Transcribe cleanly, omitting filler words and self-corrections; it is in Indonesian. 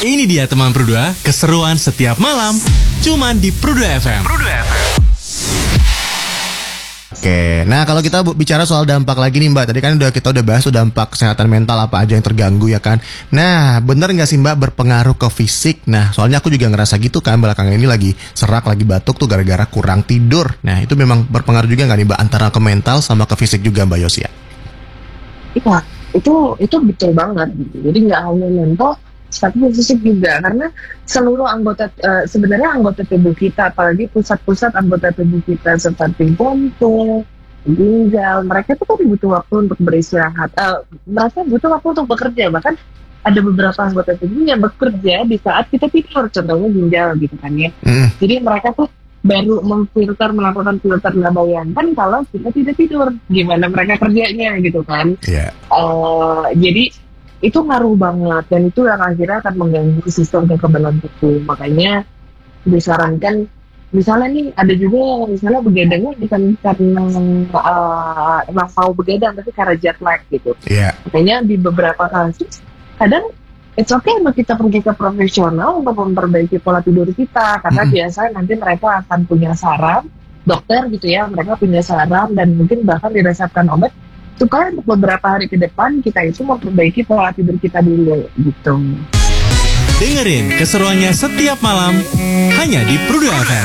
Ini dia teman Prudua, keseruan setiap malam, cuman di Prudua FM. Oke, nah kalau kita bicara soal dampak lagi nih Mbak, tadi kan kita udah bahas tuh dampak kesehatan mental apa aja yang terganggu ya kan. Nah, bener nggak sih Mbak berpengaruh ke fisik? Nah, soalnya aku juga ngerasa gitu kan belakangan ini lagi serak, lagi batuk tuh gara-gara kurang tidur. Nah, itu memang berpengaruh juga nggak nih Mbak antara ke mental sama ke fisik juga Mbak Yosia? Iya, itu betul banget. Jadi nggak hanya mental, tapi fisik juga, karena seluruh anggota sebenarnya anggota tubuh kita, apalagi pusat-pusat anggota tubuh kita seperti jantung, ginjal, mereka tuh kan butuh waktu untuk beristirahat. Mereka butuh waktu untuk bekerja, bahkan ada beberapa anggota tubuh yang bekerja di saat kita tidur, contohnya ginjal gitu kan ya. Jadi mereka tuh baru melakukan filter. Nah, bayangkan kalau kita tidak tidur, gimana mereka kerjanya gitu kan. Jadi itu ngaruh banget, dan itu yang akhirnya akan mengganggu sistem kekebalan tubuh. Makanya disarankan, misalnya nih ada juga yang misalnya begadangnya bukan karena emang mau begadang, tapi karena jet lag gitu. Makanya di beberapa kasus kadang it's okay untuk kita pergi ke profesional untuk memperbaiki pola tidur kita, karena biasanya nanti mereka akan punya saran, dokter gitu ya, mereka punya saran dan mungkin bahkan diresepkan obat supaya untuk beberapa hari ke depan kita itu memperbaiki pola tidur kita dulu gitu. Dengerin keseruannya setiap malam hanya di Prudua FM.